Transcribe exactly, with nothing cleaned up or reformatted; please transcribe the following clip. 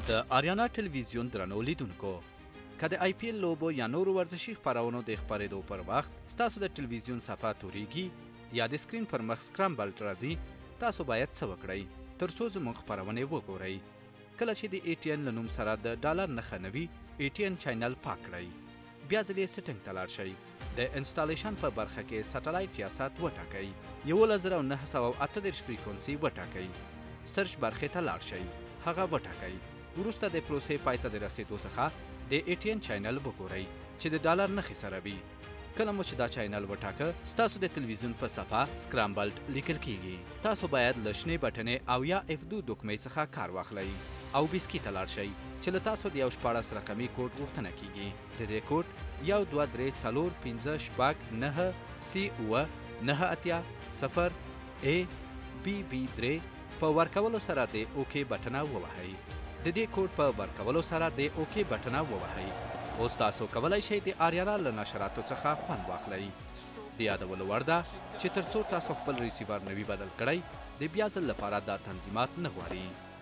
د آریانا ټلویزیون درنو لیدونکو که د آی پی ایل لوبو یا نورو ورزشي خپرونو د خپرېدو پر وخت ستاسو د ټلویزیون صفحه تورېږي یا د سکرین پر مخ سکرامبلډ راځي، تاسو باید څه وکړئ تر څو زموږ خپرونې وګورئ. کله چې د ای ټي ان له نوم سره د ډالر نښه نه وي، ای ټي ان چینل پاک کړئ. بیا ځلې سیټنګ ته لاړ شئ. د انسټالیشن په برخه کې سټلایټ یا سات وټاکئ. یولس زره نهه سوه اته دېرش فریکونسي وټاکئ. سرچ برخې ته لاړ شئ، هغه وټاکئ. وروسته د پروسې پای ته د رسېدو څخه د ای ټي ان چینل وګورئ چې د ډالر نښې سره وي. کله مو چې دا چینل وټاکه، ستاسو د تلویزیون په صفحه سکرامبلډ لیکل کیږي. تاسو باید له شنې بټنې او یا اف دو دوکمې څخه کار واخلئ او بیسکي ته لاړ شئ چې له تاسو د یو شپاړس رقمي کوډ غوښتنه کیږي. د دې کوډ یو دوه درې څلور پنځه شپږ نهه سی اوه نهه اتیا صفر ای بی بی درې په ورکولو سره د اوکې بټنه ووهئ. د دې کوډ په ورکولو سره د اوکې بټنه ووهئ. اوس تاسو کولی شئ د آریانا له نشراتو څخه خوند واخلئ. د یادولو وړ ده چې تر څو تاسو خپل ریسیور نه وي بدل کړی، د بیا ځل لپاره دا تنظیمات نه غواړي.